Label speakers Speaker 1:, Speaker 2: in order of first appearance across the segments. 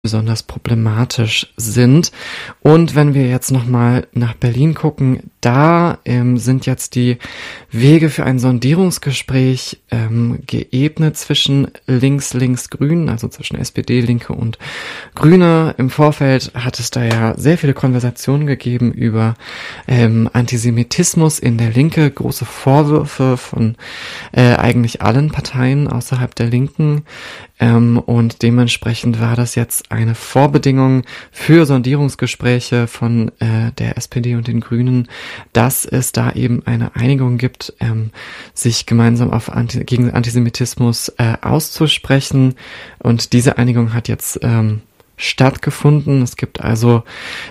Speaker 1: besonders problematisch sind. Und wenn wir jetzt nochmal nach Berlin gucken, da sind jetzt die Wege für ein Sondierungsgespräch geebnet zwischen Links-Grün, also zwischen SPD, Linke und Grüne. Im Vorfeld hat es da ja sehr viele Konversationen gegeben über Antisemitismus in der Linke, große Vorwürfe von eigentlich allen Parteien außerhalb der Linken. Und dementsprechend war das jetzt eine Vorbedingung für Sondierungsgespräche von der SPD und den Grünen, dass es da eben eine Einigung gibt, sich gemeinsam gegen Antisemitismus auszusprechen. Und diese Einigung hat jetzt stattgefunden. Es gibt also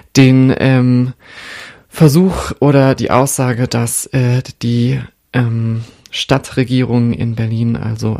Speaker 1: den Versuch oder die Aussage, dass die Stadtregierung in Berlin also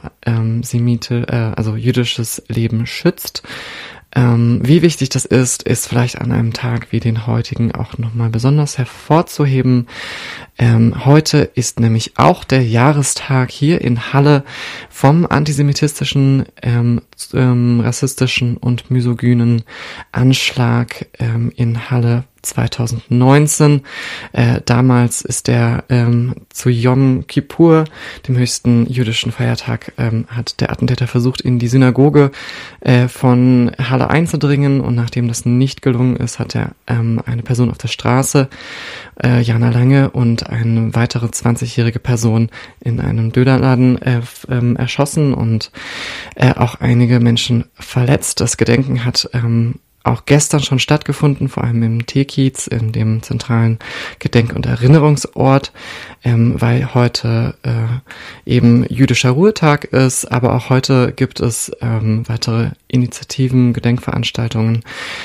Speaker 1: jüdisches Leben schützt. Wie wichtig das ist vielleicht an einem Tag wie den heutigen auch nochmal besonders hervorzuheben. Heute ist nämlich auch der Jahrestag hier in Halle vom antisemitistischen, rassistischen und misogynen Anschlag in Halle 2019. Damals ist der zu Yom Kippur, dem höchsten jüdischen Feiertag, hat der Attentäter versucht, in die Synagoge von Halle einzudringen, und nachdem das nicht gelungen ist, hat er eine Person auf der Straße, Jana Lange, und eine weitere 20-jährige Person in einem Dönerladen erschossen und auch einige Menschen verletzt. Das Gedenken hat auch gestern schon stattgefunden, vor allem im Teekiez, in dem zentralen Gedenk- und Erinnerungsort, weil heute eben jüdischer Ruhetag ist, aber auch heute gibt es weitere Initiativen, Gedenkveranstaltungen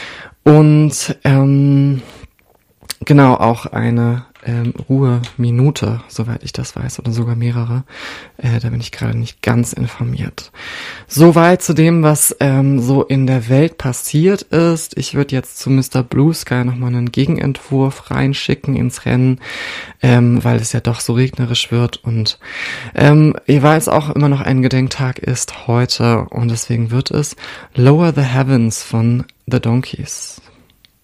Speaker 1: und genau auch eine Ruheminute, soweit ich das weiß, oder sogar mehrere. Da bin ich gerade nicht ganz informiert. Soweit zu dem, was so in der Welt passiert ist. Ich würde jetzt zu Mr. Blue Sky nochmal einen Gegenentwurf reinschicken ins Rennen, weil es ja doch so regnerisch wird und weil es auch immer noch ein Gedenktag ist heute, und deswegen wird es Lower the Heavens von The Donkeys.